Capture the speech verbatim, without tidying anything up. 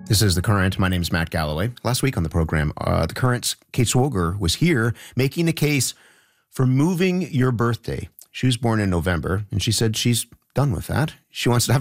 This is The Current. My name is Matt Galloway. Last week on the program, uh, The Current's Kate Swoger was here making the case for moving your birthday. She was born in November, and she said she's done with that. She wants to have